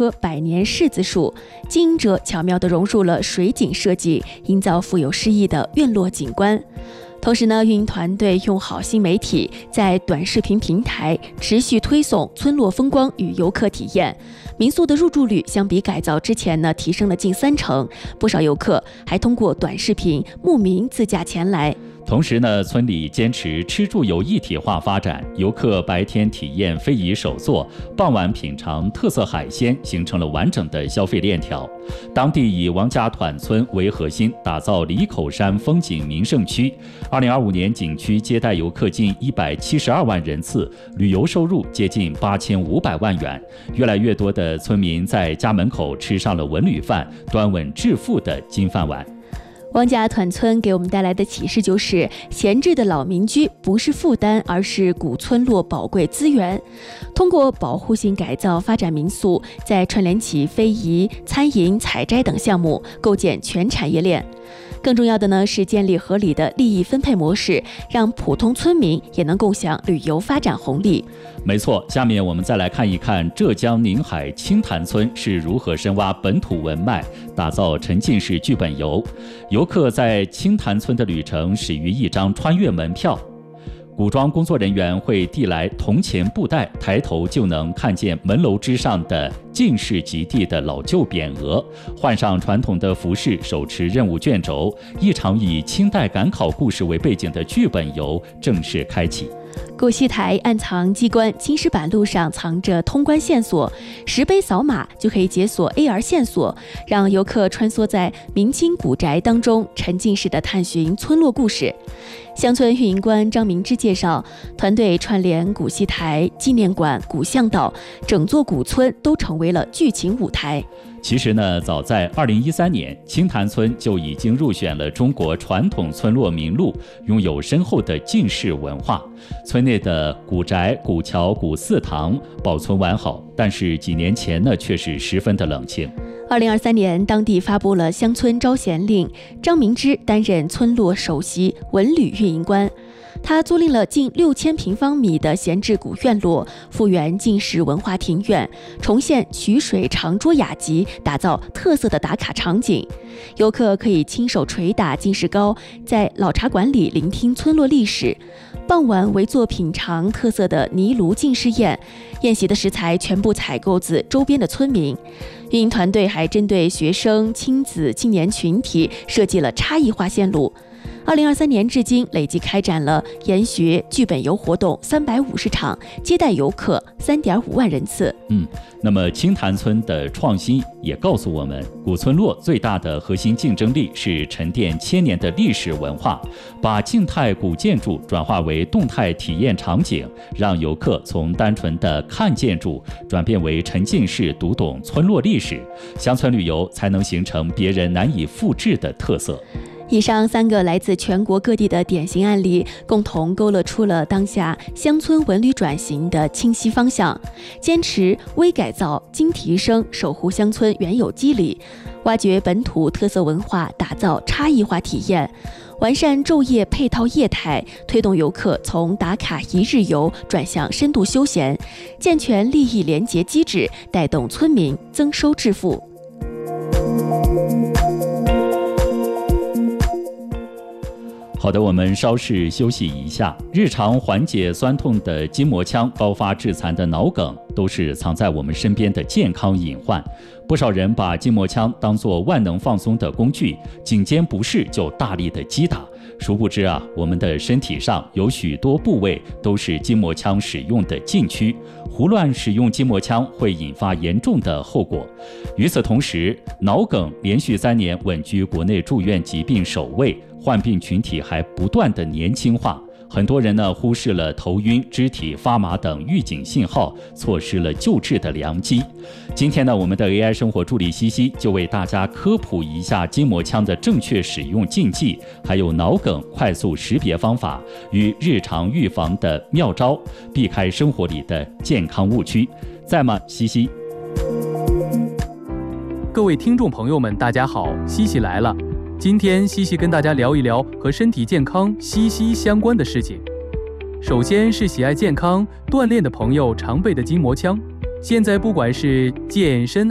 棵百年柿子树，经营者巧妙地融入了水景设计，营造富有诗意的院落景观。同时呢，运营团队用好新媒体在短视频平台持续推送村落风光与游客体验，民宿的入住率相比改造之前呢提升了近30%，不少游客还通过短视频慕名自驾前来。 同时呢，村里坚持吃住游一体化发展，游客白天体验非遗手作，傍晚品尝特色海鲜，形成了完整的消费链条。当地以王家团村为核心，打造里口山风景名胜区。2025年，景区接待游客近172万人次，旅游收入接近8500万元。越来越多的村民在家门口吃上了文旅饭，端稳致富的金饭碗。 王家团村给我们带来的启示就是，闲置的老民居不是负担，而是古村落宝贵资源。通过保护性改造发展民宿，再串联起非遗、餐饮、采摘等项目，构建全产业链。更重要的呢是建立合理的利益分配模式，让普通村民也能共享旅游发展红利。 没错，下面我们再来看一看浙江宁海清潭村是如何深挖本土文脉，打造沉浸式剧本游。游客在清潭村的旅程始于一张穿越门票。古装工作人员会递来铜钱布袋，抬头就能看见门楼之上的进士及第的老旧匾额。换上传统的服饰，手持任务卷轴，一场以清代赶考故事为背景的剧本游正式开启。 古戏台暗藏机关，青石板路上藏着通关线索，石碑扫码就可以解锁 AR 线索，让游客穿梭在明清古宅当中，沉浸式的探寻村落故事。乡村运营官张明之介绍，团队串联古戏台、纪念馆、古巷道，整座古村都成为了剧情舞台。 其实呢，早在2013年，清潭村就已经入选了中国传统村落名录，拥有深厚的晋式文化。村内的古宅、古桥、古祠堂保存完好，但是几年前呢，却是十分的冷清。 2023年，当地发布了乡村招贤令，张明之担任村落首席文旅运营官。他租赁了近6000平方米的闲置古院落，复原晋式文化庭院，重现曲水长桌雅集，打造特色的打卡场景。游客可以亲手捶打晋士糕，在老茶馆里聆听村落历史。傍晚围坐品尝特色的泥炉晋士宴，宴席的食材全部采购自周边的村民。运营团队还针对学生、亲子、青年群体设计了差异化线路。2023年至今，累计开展了研学、剧本游活动350场，接待游客3.5万人次。 那么清潭村的创新也告诉我们，古村落最大的核心竞争力是沉淀千年的历史文化，把静态古建筑转化为动态体验场景，让游客从单纯的看建筑转变为沉浸式读懂村落历史，乡村旅游才能形成别人难以复制的特色。 以上3个来自全国各地的典型案例，共同勾勒出了当下乡村文旅转型的清晰方向。坚持微改造、精提升，守护乡村原有肌理，挖掘本土特色文化，打造差异化体验，完善昼夜配套业态，推动游客从打卡一日游转向深度休闲，健全利益联结机制，带动村民增收致富。 好的，我们稍事休息一下。日常缓解酸痛的筋膜枪，高发致残的脑梗，都是藏在我们身边的健康隐患。不少人把筋膜枪当作万能放松的工具，颈肩不适就大力的击打。殊不知我们的身体上有许多部位都是筋膜枪使用的禁区，胡乱使用筋膜枪会引发严重的后果。与此同时，脑梗连续3年稳居国内住院疾病首位，患病群体还不断的年轻化。很多人呢忽视了头晕、肢体发麻等预警信号，错失了救治的良机。今天呢，我们的 AI 生活助理西西就为大家科普一下筋膜枪的正确使用禁忌，还有脑梗快速识别方法与日常预防的妙招，避开生活里的健康误区。在吗，西西？ 各位听众朋友们，大家好，西西来了。今天西西跟大家聊一聊和身体健康息息相关的事情。首先是喜爱健康锻炼的朋友常备的筋膜枪。现在不管是健身